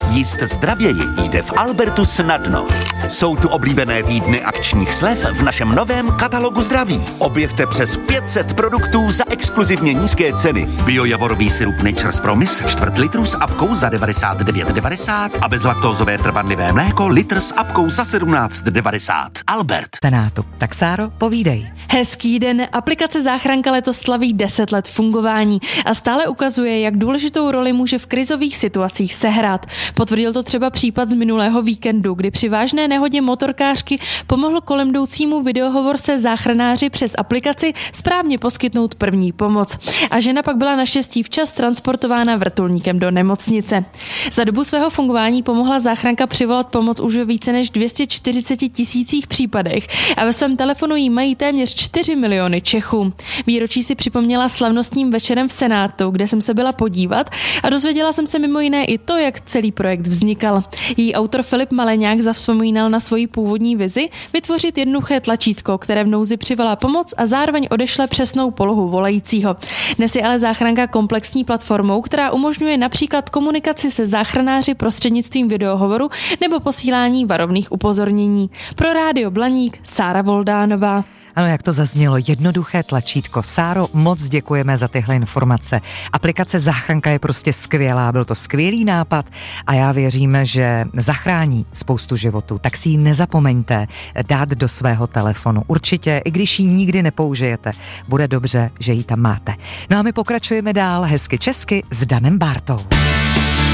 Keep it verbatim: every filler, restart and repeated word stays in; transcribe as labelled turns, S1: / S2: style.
S1: Jíst zdravěji jde v Albertu snadno. Jsou tu oblíbené týdny akčních slev v našem novém katalogu zdraví. Objevte přes pět set produktů za exkluzivně nízké ceny. Biojavorový sirup Nature's Promise čtvrt litru s apkou za devadesát devět devadesát a bezlaktózové trvanlivé mléko litr s apkou za sedmnáct devadesát. Albert.
S2: Senátu. Tak Sáro, povídej.
S3: Hezký den. Aplikace Záchranka letos slaví deset let fungování a stále ukazuje, jak důležitou roli může v krizových situacích sehrát. Potvrdil to třeba případ z minulého víkendu, kdy při vážné nehodě motorkářky pomohl kolem jdoucímu videohovor se záchranáři přes aplikaci správně poskytnout první pomoc. A žena pak byla naštěstí včas transportována vrtulníkem do nemocnice. Za dobu svého fungování pomohla záchranka přivolat pomoc už ve více než dvě stě čtyřicet tisících případech a ve svém telefonu jí mají téměř čtyři miliony Čechů. Výročí si připomněla slavnostním večerem v Senátu, kde jsem se byla podívat a dozvěděla jsem se mimo jiné i to, jak celý projekt vznikal. Její autor Filip Maleňák zavzpomínal na svoji původní vizi vytvořit jednoduché tlačítko, které v nouzi přivolá pomoc a zároveň odešle přesnou polohu volajícího. Dnes je ale záchranka komplexní platformou, která umožňuje například komunikaci se záchranáři prostřednictvím videohovoru nebo posílání varovných upozornění. Pro Rádio Blaník Sára Voldánová.
S2: Ano, jak to zaznělo, jednoduché tlačítko. Sáro, moc děkujeme za tyhle informace. Aplikace Záchranka je prostě skvělá, byl to skvělý nápad a já věřím, že zachrání spoustu životů. Tak si ji nezapomeňte dát do svého telefonu. Určitě, i když ji nikdy nepoužijete, bude dobře, že ji tam máte. No a my pokračujeme dál hezky česky s Danem Bártou.